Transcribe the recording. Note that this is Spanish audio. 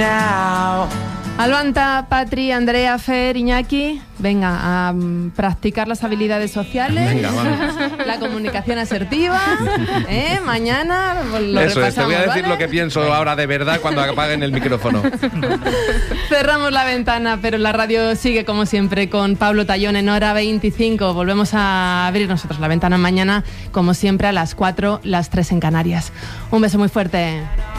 Albanta, Patri, Andrea, Fer, Iñaki, venga a practicar las habilidades sociales, venga, vamos. La comunicación asertiva, mañana lo Eso repasamos, es, te voy a decir, ¿vale? lo que pienso ahora de verdad cuando apaguen el micrófono. Cerramos la ventana, pero la radio sigue como siempre con Pablo Tallón en hora 25. Volvemos a abrir nosotros la ventana mañana, como siempre, a las 4, las 3 en Canarias. Un beso muy fuerte.